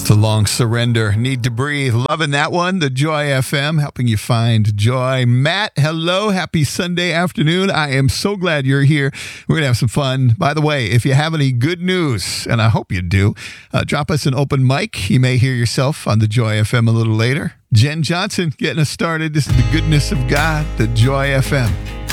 It's a long surrender. Need to breathe. Loving that one. The Joy FM, helping you find joy. Matt, hello. Happy Sunday afternoon. I am so glad you're here. We're going to have some fun. By the way, if you have any good news, and I hope you do, drop us an open mic. You may hear yourself on the Joy FM a little later. Jen Johnson getting us started. This is the goodness of God, the Joy FM.